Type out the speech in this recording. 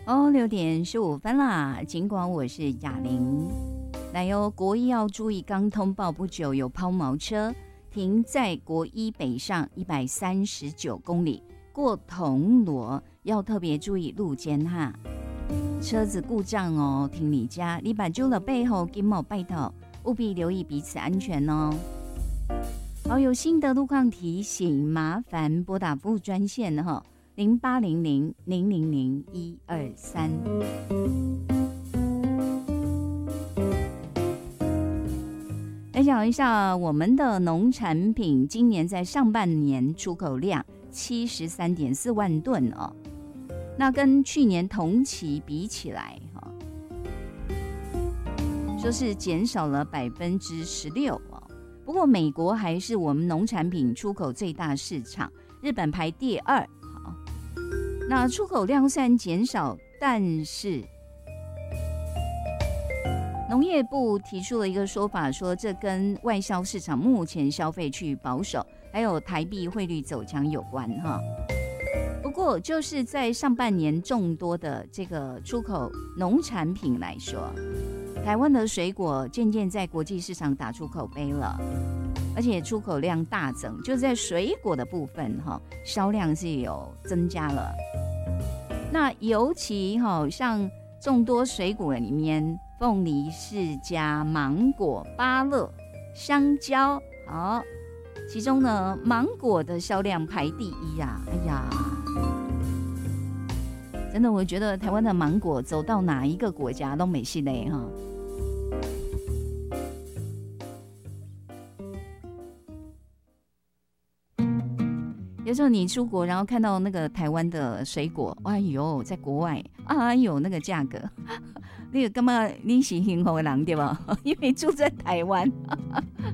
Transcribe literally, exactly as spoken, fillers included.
哦，六点十五分啦。尽管我是雅玲，来哟，国一要注意，刚通报不久有抛锚车停在国一北上一百三十九公里，过铜锣要特别注意路肩哈。车子故障哦，停你家，你把揪了背后金毛拜头，务必留意彼此安全哦。好，有新的路况提醒，麻烦拨打服务专线哈。零八零零零零零一二三。来讲一下我们的农产品，今年在上半年出口量七十三点四万吨哦，那跟去年同期比起来哈，说是减少了百分之十六哦。不过美国还是我们农产品出口最大市场，日本排第二。那出口量虽然减少，但是农业部提出了一个说法，说这跟外销市场目前消费趋于保守，还有台币汇率走强有关哈。不过就是在上半年众多的这个出口农产品来说，台湾的水果渐渐在国际市场打出口碑了，而且出口量大增，就在水果的部分哈，销量是有增加了。那尤其好像众多水果里面，凤梨、释迦、芒果、芭乐、香蕉，好，其中呢，芒果的销量排第一呀、啊！哎呀，真的，我觉得台湾的芒果走到哪一个国家都美系嘞哈。有时候你出国，然后看到那个台湾的水果，哎呦，在国外，哎呦，那个价格，那个干嘛你是幸福的人对吧？因为住在台湾。